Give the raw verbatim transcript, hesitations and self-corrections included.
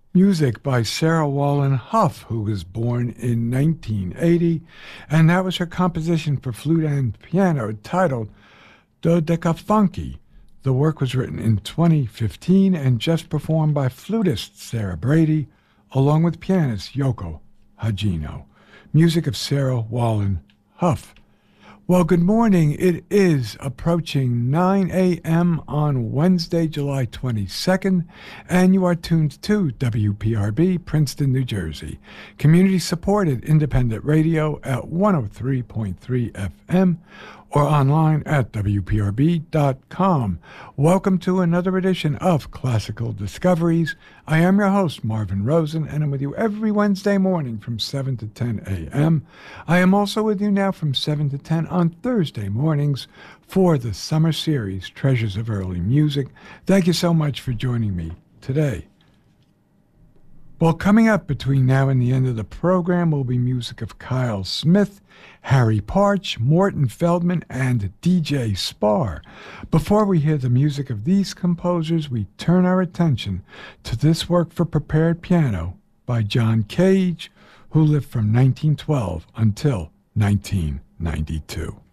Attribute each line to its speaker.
Speaker 1: Music by Sarah Wallen Huff, who was born in nineteen eighty, and that was her composition for flute and piano titled Dodecafunky. The work was written in twenty fifteen and just performed by flutist Sarah Brady, along with pianist Yoko Hagino. Music of Sarah Wallen Huff. Well, good morning. It is approaching nine a.m. on Wednesday, July twenty-second, and you are tuned to W P R B, Princeton, New Jersey, community-supported independent radio at one oh three point three F M, or online at W P R B dot com. Welcome to another edition of Classical Discoveries. I am your host, Marvin Rosen, and I'm with you every Wednesday morning from seven to ten a.m. I am also with you now from seven to ten on Thursday mornings for the summer series, Treasures of Early Music. Thank you so much for joining me today. Well, coming up between now and the end of the program will be music of Kyle Smith, Harry Parch, Morton Feldman, and D J Spar. Before we hear the music of these composers, we turn our attention to this work for prepared piano by John Cage, who lived from nineteen twelve until nineteen ninety-two.